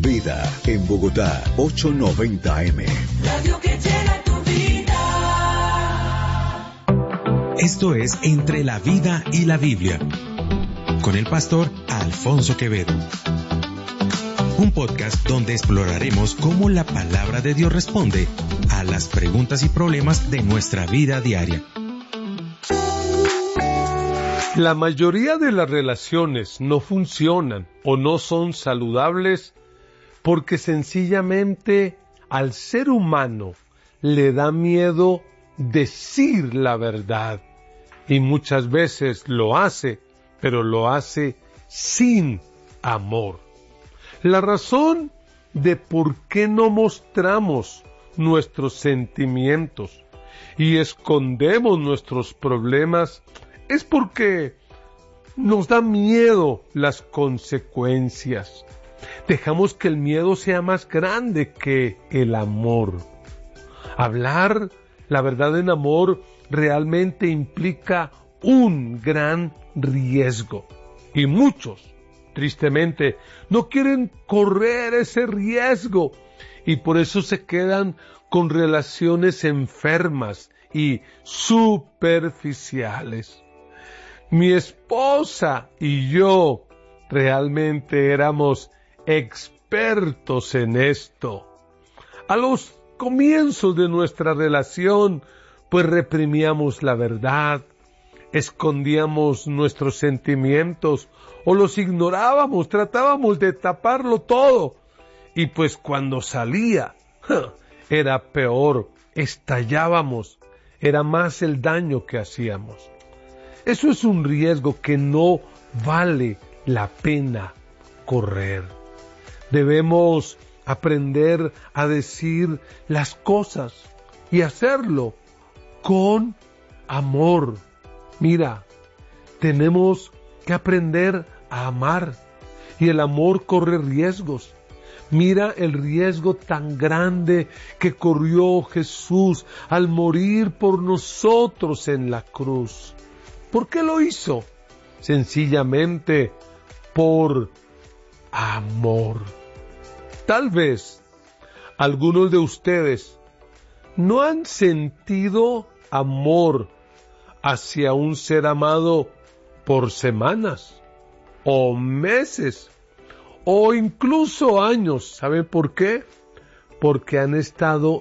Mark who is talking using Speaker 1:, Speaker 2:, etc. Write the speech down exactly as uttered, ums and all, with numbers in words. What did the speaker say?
Speaker 1: Vida en Bogotá, ochocientos noventa eme.
Speaker 2: Radio que llena tu vida.
Speaker 3: Esto es Entre la Vida y la Biblia, con el pastor Alfonso Quevedo. Un podcast donde exploraremos cómo la palabra de Dios responde a las preguntas y problemas de nuestra vida diaria.
Speaker 4: La mayoría de las relaciones no funcionan o no son saludables porque sencillamente al ser humano le da miedo decir la verdad y muchas veces lo hace, pero lo hace sin amor. La razón de por qué no mostramos nuestros sentimientos y escondemos nuestros problemas es porque nos da miedo las consecuencias. Dejamos que el miedo sea más grande que el amor. Hablar la verdad en amor realmente implica un gran riesgo. Y muchos, tristemente, no quieren correr ese riesgo y por eso se quedan con relaciones enfermas y superficiales. Mi esposa y yo realmente éramos expertos en esto. A los comienzos de nuestra relación, pues reprimíamos la verdad, escondíamos nuestros sentimientos o los ignorábamos, tratábamos de taparlo todo. Y pues cuando salía, era peor, estallábamos, era más el daño que hacíamos. Eso es un riesgo que no vale la pena correr. Debemos aprender a decir las cosas y hacerlo con amor. Mira, tenemos que aprender a amar y el amor corre riesgos. Mira el riesgo tan grande que corrió Jesús al morir por nosotros en la cruz. ¿Por qué lo hizo? Sencillamente por amor. Tal vez algunos de ustedes no han sentido amor hacia un ser amado por semanas o meses o incluso años. ¿Saben por qué? Porque han estado